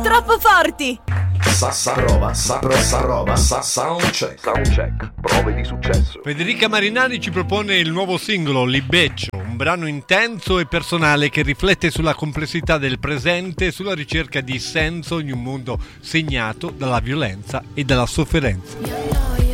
troppo forti! Soundcheck, prove di successo. Federica Marinari ci propone il nuovo singolo Libeccio, un brano intenso e personale che riflette sulla complessità del presente e sulla ricerca di senso in un mondo segnato dalla violenza e dalla sofferenza.